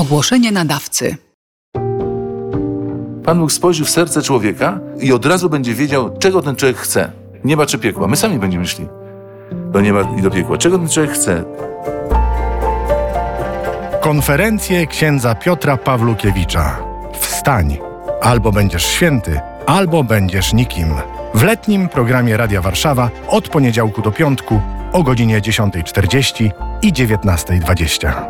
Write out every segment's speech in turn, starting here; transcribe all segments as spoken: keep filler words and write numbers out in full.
Ogłoszenie nadawcy. Pan Bóg spojrzy w serce człowieka i od razu będzie wiedział, czego ten człowiek chce. Nieba czy piekła. My sami będziemy szli do nieba i do piekła. Czego ten człowiek chce? Konferencje księdza Piotra Pawlukiewicza. Wstań. Albo będziesz święty, albo będziesz nikim. W letnim programie Radia Warszawa od poniedziałku do piątku o godzinie dziesiąta czterdzieści i dziewiętnasta dwadzieścia.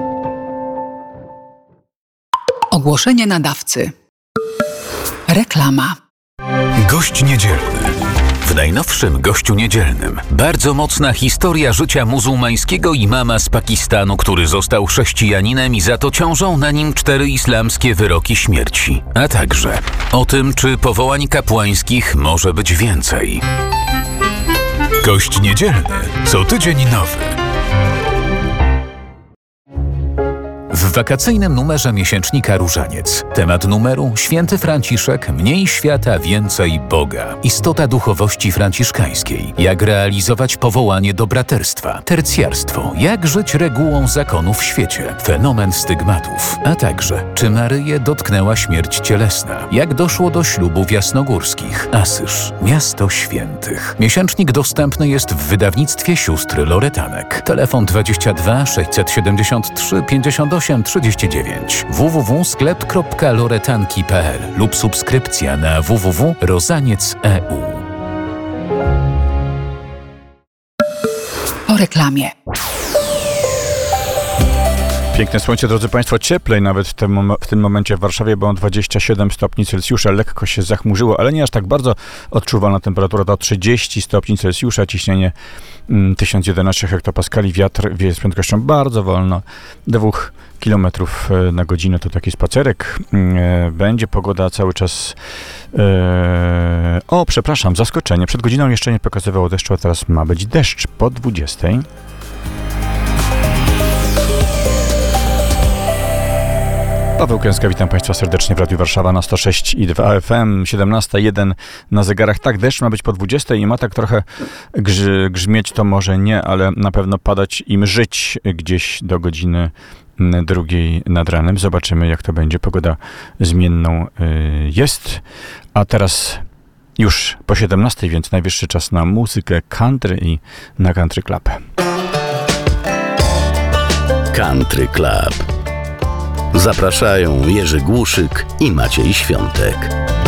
Ogłoszenie nadawcy. Reklama. Gość niedzielny. W najnowszym Gościu Niedzielnym bardzo mocna historia życia muzułmańskiego imama z Pakistanu, który został chrześcijaninem i za to ciążą na nim cztery islamskie wyroki śmierci. A także o tym, czy powołań kapłańskich może być więcej. Gość Niedzielny. Co tydzień nowy. W wakacyjnym numerze miesięcznika Różaniec. Temat numeru: Święty Franciszek, mniej świata, więcej Boga. Istota duchowości franciszkańskiej. Jak realizować powołanie do braterstwa. Tercjarstwo. Jak żyć regułą zakonu w świecie. Fenomen stygmatów. A także, czy Maryję dotknęła śmierć cielesna. Jak doszło do ślubów jasnogórskich. Asyż. Miasto świętych. Miesięcznik dostępny jest w wydawnictwie sióstr Loretanek. Telefon dwadzieścia dwa sześćset siedemdziesiąt trzy pięćdziesiąt osiem trzydzieści dziewięć w w w kropka sklep kropka loretanki kropka p l lub subskrypcja na w w w kropka rozaniec kropka e u. Po reklamie. Piękne słońce, drodzy Państwo, cieplej nawet w tym, mom- w tym momencie w Warszawie, bo dwadzieścia siedem stopni Celsjusza, lekko się zachmurzyło, ale nie aż tak bardzo. Odczuwalna temperatura to trzydzieści stopni Celsjusza, ciśnienie mm, tysiąc jedenaście hektopaskali, wiatr wieje z prędkością bardzo wolno, dwóch kilometrów na godzinę, to taki spacerek. E, będzie pogoda cały czas... E, o, przepraszam, zaskoczenie. Przed godziną jeszcze nie pokazywało deszczu, a teraz ma być deszcz po dwudziestej. Paweł Kęska, witam Państwa serdecznie w Radiu Warszawa na sto sześć i dwa F M, siedemnasta jeden na zegarach. Tak, deszcz ma być po dwudziestej i ma tak trochę grz- grzmieć, to może nie, ale na pewno padać i mrzyć gdzieś do godziny drugiej nad ranem. Zobaczymy, jak to będzie. Pogoda zmienną y, jest. A teraz już po siedemnastej, więc najwyższy czas na muzykę country i na Country Club. Country Club. Zapraszają Jerzy Głuszyk i Maciej Świątek.